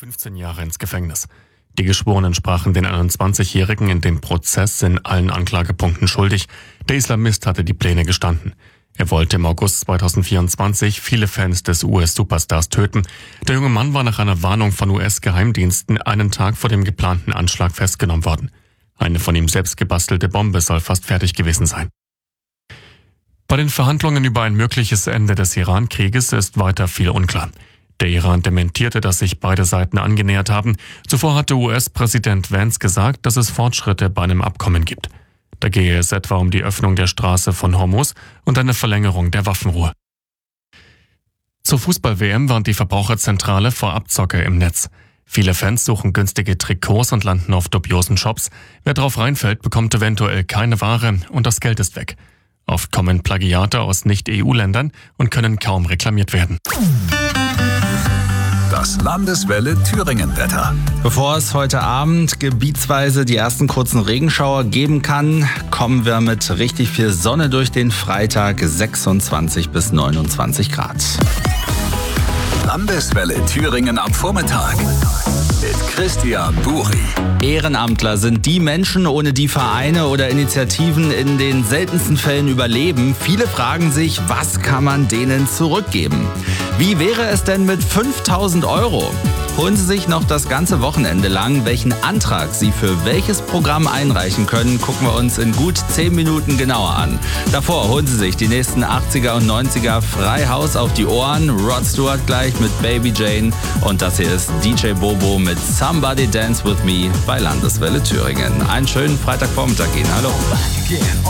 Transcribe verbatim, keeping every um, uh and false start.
fünfzehn Jahre ins Gefängnis. Die Geschworenen sprachen den einundzwanzigjährigen in dem Prozess in allen Anklagepunkten schuldig. Der Islamist hatte die Pläne gestanden. Er wollte im August zweitausendvierundzwanzig viele Fans des U S-Superstars töten. Der junge Mann war nach einer Warnung von U S-Geheimdiensten einen Tag vor dem geplanten Anschlag festgenommen worden. Eine von ihm selbst gebastelte Bombe soll fast fertig gewesen sein. Bei den Verhandlungen über ein mögliches Ende des Iran-Krieges ist weiter viel unklar. Der Iran dementierte, dass sich beide Seiten angenähert haben. Zuvor hatte U S-Präsident Vance gesagt, dass es Fortschritte bei einem Abkommen gibt. Da gehe es etwa um die Öffnung der Straße von Hormuz und eine Verlängerung der Waffenruhe. Zur Fußball-W M warnt die Verbraucherzentrale vor Abzocke im Netz. Viele Fans suchen günstige Trikots und landen auf dubiosen Shops. Wer drauf reinfällt, bekommt eventuell keine Ware und das Geld ist weg. Oft kommen Plagiate aus Nicht-E U-Ländern und können kaum reklamiert werden. Das Landeswelle Thüringen-Wetter. Bevor es heute Abend gebietsweise die ersten kurzen Regenschauer geben kann, kommen wir mit richtig viel Sonne durch den Freitag, sechsundzwanzig bis neunundzwanzig Grad. Landeswelle Thüringen am Vormittag mit Christian Buri. Ehrenamtler sind die Menschen, ohne die Vereine oder Initiativen in den seltensten Fällen überleben. Viele fragen sich, was kann man denen zurückgeben? Wie wäre es denn mit fünftausend Euro? Holen Sie sich noch das ganze Wochenende lang, welchen Antrag Sie für welches Programm einreichen können, gucken wir uns in gut zehn Minuten genauer an. Davor holen Sie sich die nächsten achtziger und neunziger frei Haus auf die Ohren. Rod Stewart gleich mit Baby Jane und das hier ist D J Bobo mit Somebody Dance With Me bei Landeswelle Thüringen. Einen schönen Freitagvormittag Ihnen. Hallo.